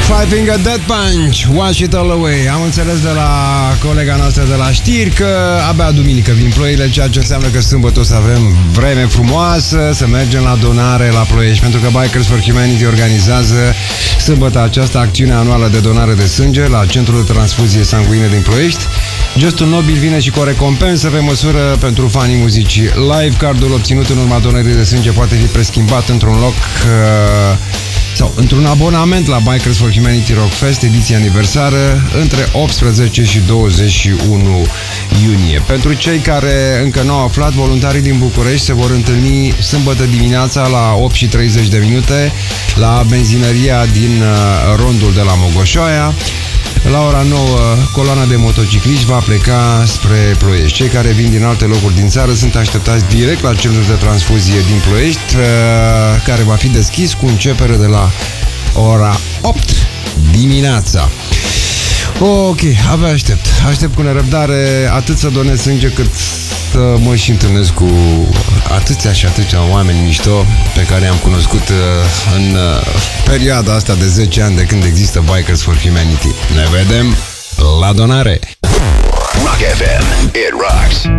Five Finger Death Punch, Wash It All Away. Am înțeles de la colega noastră de la știri că abia duminică vin ploile, ceea ce înseamnă că sâmbătă o să avem vreme frumoasă, să mergem la donare la Ploiești, pentru că Bikers for Humanity organizează sâmbătă această acțiune anuală de donare de sânge la Centrul de Transfuzie Sanguină din Ploiești. Gestul nobil vine și cu o recompensă pe măsură pentru fanii muzicii live. Cardul obținut în urma donării de sânge poate fi preschimbat într-un loc sau într-un abonament la Bikers for Humanity Rock Fest, ediție aniversară, între 18 și 21 iunie. Pentru cei care încă nu au aflat, voluntarii din București se vor întâlni sâmbătă dimineața la 8:30 la benzinăria din rondul de la Mogoșoaia. La ora 9, coloana de motocicliști va pleca spre Ploiești. Cei care vin din alte locuri din țară sunt așteptați direct la centrul de transfuzie din Ploiești, care va fi deschis cu începere de la ora 8 dimineața. Ok, abia aștept cu nerăbdare atât să donez sânge, cât să mă și întâlnesc cu atâția și atâția oameni mișto pe care i-am cunoscut în perioada asta de 10 ani de când există Bikers for Humanity. Ne vedem la donare! Rock FM, it rocks.